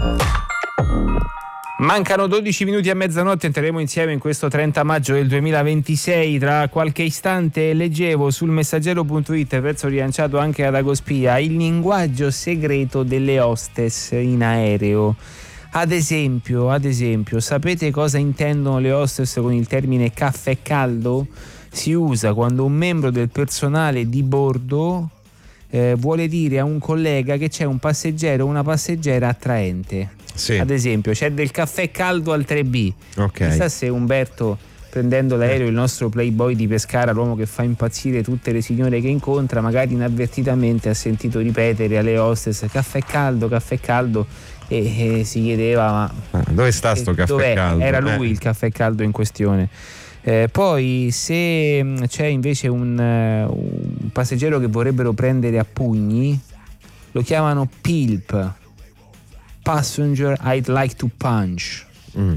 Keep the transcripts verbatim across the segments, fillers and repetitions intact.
Mancano dodici minuti a mezzanotte, entreremo insieme in questo trenta maggio del duemilaventisei. Tra qualche istante leggevo sul messaggero punto it, pezzo rilanciato anche ad Agospia, il linguaggio segreto delle hostess in aereo. Ad esempio, ad esempio, sapete cosa intendono le hostess con il termine caffè caldo? Si usa quando un membro del personale di bordo eh, vuole dire a un collega che c'è un passeggero o una passeggera attraente. Sì. Ad esempio, c'è del caffè caldo al tre B. Okay. Chissà se Umberto, prendendo l'aereo, il nostro playboy di Pescara, l'uomo che fa impazzire tutte le signore che incontra, magari inavvertitamente ha sentito ripetere alle hostess caffè caldo, caffè caldo, e, e si chiedeva ma ah, dove sta sto caffè dov'è? caldo? Era lui eh. il caffè caldo in questione. Eh, poi se c'è invece un, uh, un passeggero che vorrebbero prendere a pugni, lo chiamano P I L P, Passenger I'd like to punch. Mm.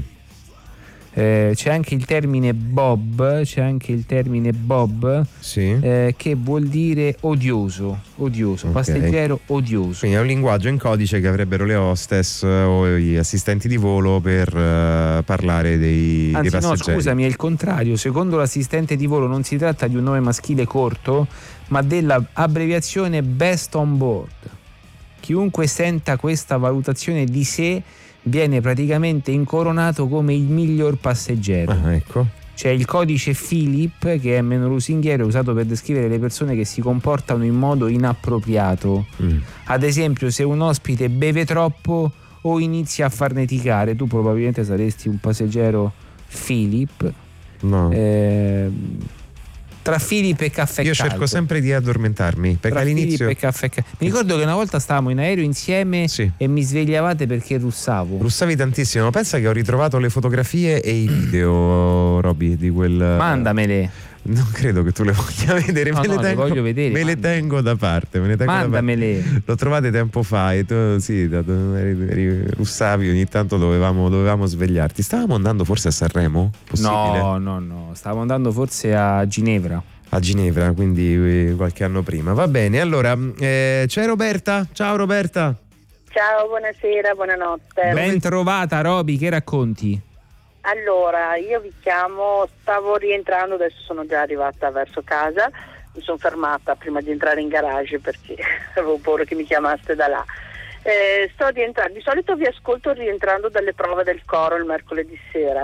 Eh, c'è anche il termine Bob, c'è anche il termine Bob, sì. eh, che vuol dire odioso, odioso, okay. Passeggero odioso. Quindi è un linguaggio in codice che avrebbero le hostess o gli assistenti di volo per uh, parlare dei, Anzi, dei passeggeri. No, scusami, è il contrario. Secondo l'assistente di volo non si tratta di un nome maschile corto, ma dell'abbreviazione Best on Board. Chiunque senta questa valutazione di sé viene praticamente incoronato come il miglior passeggero. Ah, ecco. C'è il codice Philip, che è meno lusinghiero, usato per descrivere le persone che si comportano in modo inappropriato. Mm. Ad esempio, se un ospite beve troppo o inizia a farneticare, tu probabilmente saresti un passeggero Philip. No. Eh, tra Philip e caffè io caldo. cerco sempre di addormentarmi perché tra all'inizio e caffè caldo. Mi ricordo che una volta stavamo in aereo insieme, sì, e mi svegliavate perché russavo. Russavi tantissimo. Pensa che ho ritrovato le fotografie e i video, Roby, di quel. Mandamele. Non credo che tu le voglia vedere. No, me no, le, tengo, le voglio vedere. Me le tengo da parte. Me le tengo Mandamele. Da parte. L'ho trovate tempo fa e tu sì, da, eri, eri, russavi, ogni tanto dovevamo, dovevamo svegliarti. Stavamo andando forse a Sanremo? Possibile? No, no, no. Stavamo andando forse a Ginevra. A Ginevra, quindi qualche anno prima. Va bene, allora eh, c'è Roberta. Ciao Roberta. Ciao, buonasera, buonanotte. Ben trovata Roby, che racconti? Allora, io vi chiamo, stavo rientrando, adesso sono già arrivata verso casa, mi sono fermata prima di entrare in garage perché avevo paura che mi chiamaste da là. Eh, sto rientrando, di solito vi ascolto rientrando dalle prove del coro il mercoledì sera.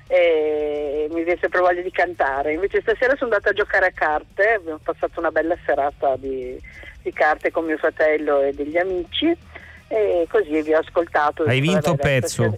E mi viene sempre voglia di cantare, invece stasera sono andata a giocare a carte, abbiamo passato una bella serata di, di carte con mio fratello e degli amici e così vi ho ascoltato. Hai vinto pezzo?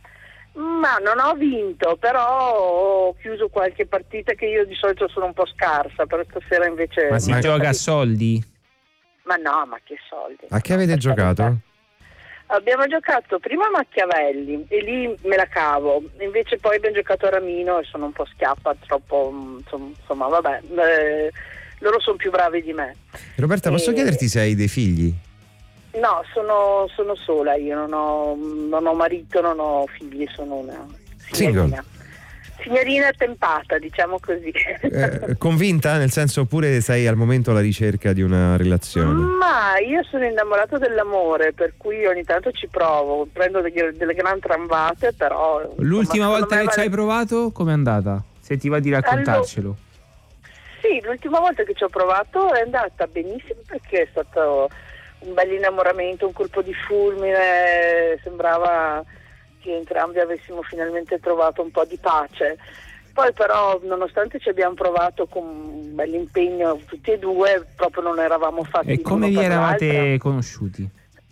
Ma non ho vinto, però ho chiuso qualche partita che io di solito sono un po' scarsa, però stasera invece. Ma si ma gioca a soldi? Ma no, ma che soldi? A che avete giocato? Abbiamo giocato prima a Machiavelli e lì me la cavo, invece poi abbiamo giocato a Ramino e sono un po' schiappa, troppo, insomma vabbè, eh, loro sono più bravi di me. Roberta, posso e... chiederti se hai dei figli? No, sono, sono sola, io non ho, non ho marito, non ho figli, sono una signorina. Signorina tempata, diciamo così. Eh, convinta? Nel senso, oppure sei al momento alla ricerca di una relazione? Ma io sono innamorata dell'amore, per cui ogni tanto ci provo, prendo delle, delle gran tramvate, però. L'ultima insomma, volta che vale... ci hai provato, com'è andata? Se ti va di raccontarcelo. Allora, sì, l'ultima volta che ci ho provato è andata benissimo perché è stato un bel innamoramento, un colpo di fulmine, sembrava che entrambi avessimo finalmente trovato un po' di pace. Poi però, nonostante ci abbiamo provato con un bel impegno tutti e due, proprio non eravamo fatti. E come vi eravate l'altra. conosciuti?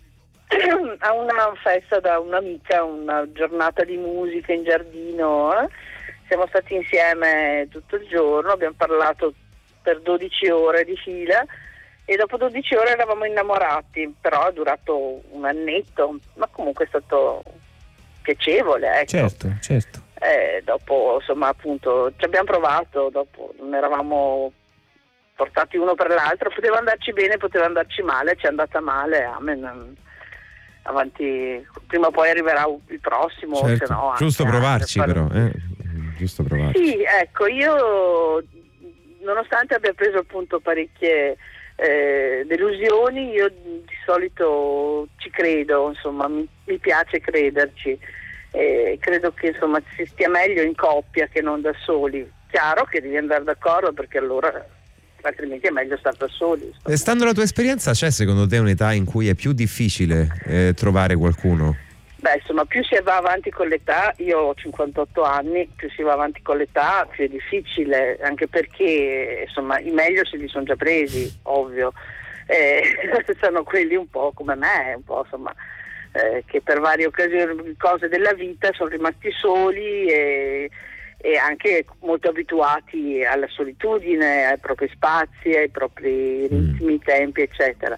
A una festa da un'amica, una giornata di musica in giardino, eh? Siamo stati insieme tutto il giorno, abbiamo parlato per dodici ore di fila e dopo dodici ore eravamo innamorati, però è durato un annetto, ma comunque è stato piacevole, ecco. Certo, certo. Eh, dopo insomma appunto ci abbiamo provato, dopo non eravamo portati uno per l'altro, poteva andarci bene, poteva andarci male, ci è andata male, amen, avanti, prima o poi arriverà il prossimo, certo. se no giusto anche, provarci anche, però eh? giusto provarci. Sì, ecco, io nonostante abbia preso appunto parecchie eh, delusioni, io di solito ci credo, insomma, mi, mi piace crederci. Eh, credo che insomma si stia meglio in coppia che non da soli. Chiaro che devi andare d'accordo, perché allora altrimenti è meglio stare da soli. E stando alla tua esperienza, c'è secondo te un'età in cui è più difficile eh, trovare qualcuno? Beh, insomma, più si va avanti con l'età, io ho cinquantotto anni, più si va avanti con l'età più è difficile, anche perché insomma i meglio se li sono già presi, ovvio. Eh, sono quelli un po' come me, un po' insomma, eh, che per varie occasioni, cose della vita sono rimasti soli e, e anche molto abituati alla solitudine, ai propri spazi, ai propri ritmi, mm. tempi, eccetera.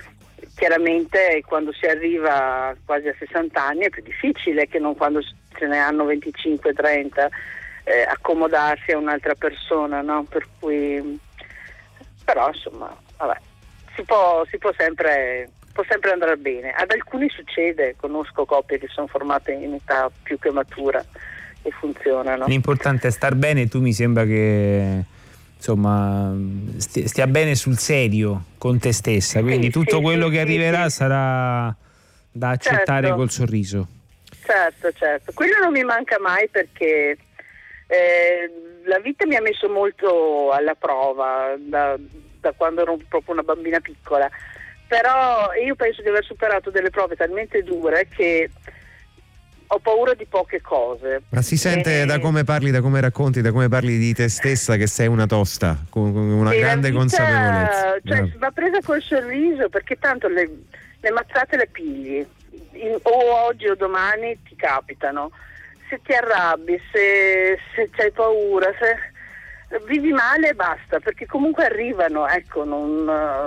Chiaramente quando si arriva quasi a sessanta anni è più difficile che non quando ce ne hanno venticinque trenta, eh, accomodarsi a un'altra persona, no? Per cui, però insomma, vabbè, si può, si può sempre può sempre andare bene. Ad alcuni succede, conosco coppie che sono formate in età più che matura e funzionano. L'importante è star bene, tu mi sembra che insomma stia bene sul serio con te stessa, quindi sì, tutto sì, quello sì, che arriverà sì. sarà da accettare, certo, col sorriso. Certo, certo, quello non mi manca mai, perché eh, la vita mi ha messo molto alla prova da, da quando ero proprio una bambina piccola, però io penso di aver superato delle prove talmente dure che ho paura di poche cose. Ma si sente e... da come parli, da come racconti, da come parli di te stessa, che sei una tosta, con una e grande vita, consapevolezza. Cioè, no. Va presa col sorriso, perché tanto le, le mazzate le pigli, in, o oggi o domani ti capitano. Se ti arrabbi, se, se c'hai paura, se vivi male e basta, perché comunque arrivano, ecco, non,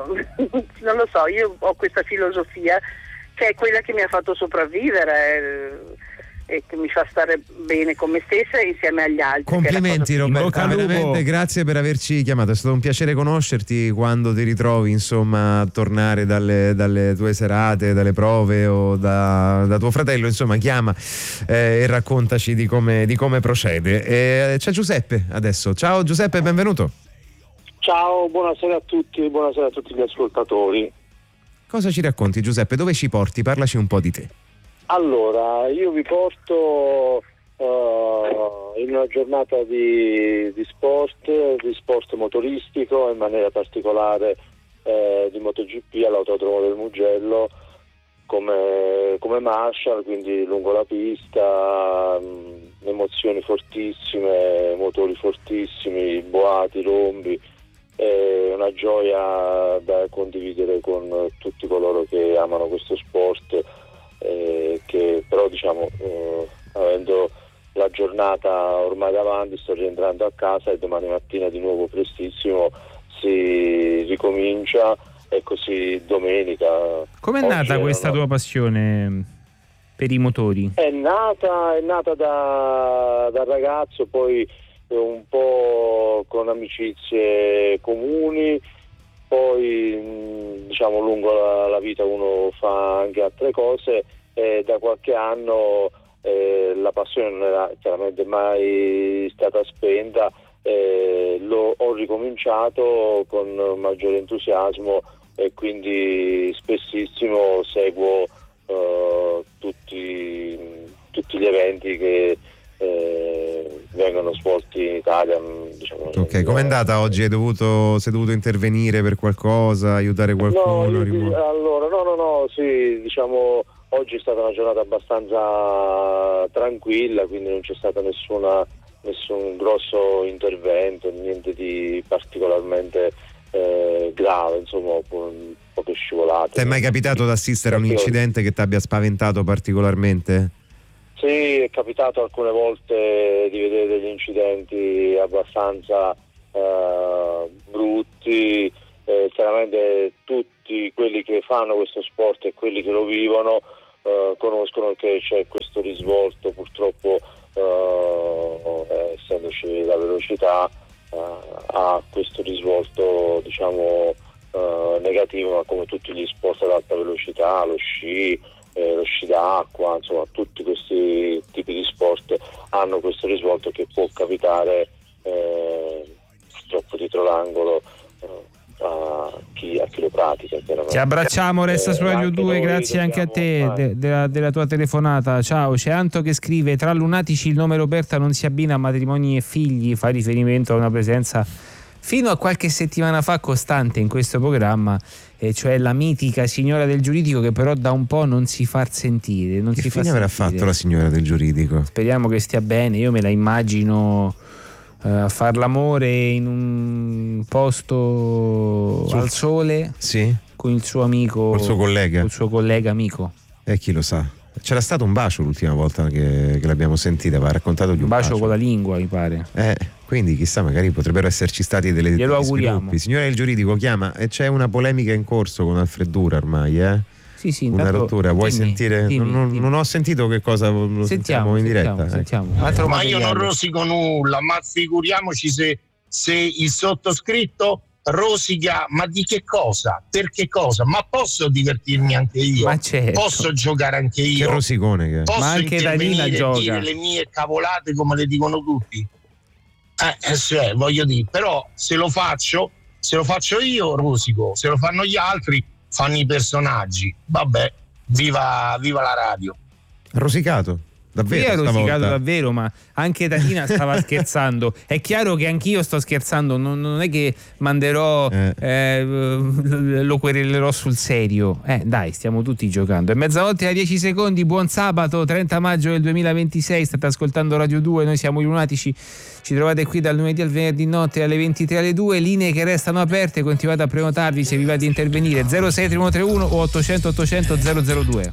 non lo so, io ho questa filosofia che è quella che mi ha fatto sopravvivere e che mi fa stare bene con me stessa e insieme agli altri. Complimenti Roberta, veramente grazie per averci chiamato, è stato un piacere conoscerti quando ti ritrovi insomma a tornare dalle, dalle tue serate, dalle prove o da, da tuo fratello, insomma chiama eh, e raccontaci di come, di come procede. E c'è Giuseppe adesso, ciao Giuseppe, benvenuto. Ciao, buonasera a tutti, buonasera a tutti gli ascoltatori. Cosa ci racconti Giuseppe, dove ci porti? Parlaci un po' di te. Allora, io vi porto uh, in una giornata di, di sport, di sport motoristico, in maniera particolare eh, di MotoGP all'Autodromo del Mugello come, come Marshall, quindi lungo la pista, mh, emozioni fortissime, motori fortissimi, boati, rombi, eh, una gioia da condividere con tutti coloro che amano questo sport. Eh, che però diciamo eh, avendo la giornata ormai davanti sto rientrando a casa e domani mattina di nuovo prestissimo si ricomincia e così domenica. Com'è nata questa tua passione per i motori? È nata, è nata da, da ragazzo, poi un po' con amicizie comuni, poi diciamo lungo la, la vita uno fa anche altre cose e da qualche anno eh, la passione non era chiaramente mai stata spenta, eh, lo ho ricominciato con maggiore entusiasmo e quindi spessissimo seguo eh, tutti, tutti gli eventi che eh, vengono svolti in Italia, diciamo. Ok, com'è andata oggi? Hai dovuto, sei dovuto intervenire per qualcosa, aiutare qualcuno? No, io, allora, no, no, no, sì, diciamo oggi è stata una giornata abbastanza tranquilla, quindi non c'è stato nessuna, nessun grosso intervento, niente di particolarmente eh, grave, insomma, po- poche scivolate. Ti è mai capitato di assistere a un incidente che ti abbia spaventato particolarmente? Sì, è capitato alcune volte di vedere degli incidenti abbastanza eh, brutti, eh, chiaramente tutti quelli che fanno questo sport e quelli che lo vivono eh, conoscono che c'è questo risvolto, purtroppo eh, essendoci la velocità eh, ha questo risvolto diciamo eh, negativo, ma come tutti gli sport ad alta velocità, lo sci, Eh, lo sci d'acqua, insomma tutti questi tipi di sport hanno questo risvolto che può capitare eh, purtroppo dietro l'angolo eh, a chi, a chi lo pratica. Ti abbracciamo, resta eh, su Radio due, grazie anche a te de, de, della tua telefonata. Ciao. C'è Anto che scrive: tra lunatici il nome Roberta non si abbina a matrimoni e figli, fa riferimento a una presenza fino a qualche settimana fa costante in questo programma, e cioè la mitica signora del giuridico, che però da un po' non si fa sentire. Non che si fine fa avrà sentire. fatto la signora del giuridico? Speriamo che stia bene. Io me la immagino a uh, far l'amore in un posto Su. al sole, sì, con il suo amico, col suo collega, col suo collega amico. E eh, chi lo sa. C'era stato un bacio l'ultima volta che, che l'abbiamo sentita, aveva raccontato di un, un bacio, bacio con la lingua, mi pare. Eh, quindi chissà, magari potrebbero esserci stati delle Glielo auguriamo. sviluppi. Signora del giuridico chiama e c'è una polemica in corso con Alfreddura ormai, eh? Sì, sì, una rottura. Vuoi dimmi, sentire? Dimmi, non, dimmi. non ho sentito che cosa lo sentiamo, sentiamo in diretta. Sentiamo, eh. sentiamo. Ma io non rosico nulla, ma figuriamoci se, se il sottoscritto rosica, ma di che cosa? Per che cosa? Ma posso divertirmi anche io? Ma certo. Posso giocare anche io? Che rosicone che è. Posso ma anche Danila gioca. Dire le mie cavolate come le dicono tutti? Eh, eh cioè, voglio dire, però se lo faccio, se lo faccio io rosico, se lo fanno gli altri fanno i personaggi. Vabbè, viva, viva la radio. Rosicato? Davvero? Io ero rosicato stavolta. davvero, ma anche Danina stava scherzando. È chiaro che anch'io sto scherzando, non, non è che manderò, eh. Eh, lo querelerò sul serio. Eh, dai, stiamo tutti giocando. È mezzanotte a dieci secondi, buon sabato, trenta maggio del duemilaventisei, state ascoltando Radio due, noi siamo i Lunatici. Ci trovate qui dal lunedì al venerdì notte alle ventitré alle due, linee che restano aperte, continuate a prenotarvi se vi va di intervenire. zero sei tre uno tre uno o ottocento ottocento zero zero due.